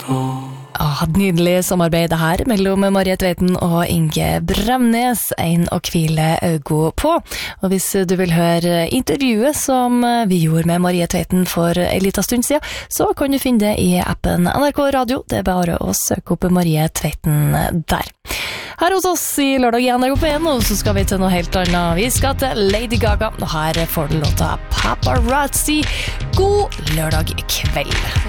Nydelig samarbeid her mellom Marie Tveiten og Inge Bremnes, en å hvile øynene på. Og hvis du vil høre intervjuet som vi gjorde med Marie Tveiten for en liten stund siden, så kan du finne det i appen NRK Radio. Det er bare å søke opp Marie Tveiten der. Her hos oss i lørdag i NRK P1, og så skal vi til noe helt annet. Vi skal til Lady Gaga, og her får du låta Paparazzi. God lørdag kveld.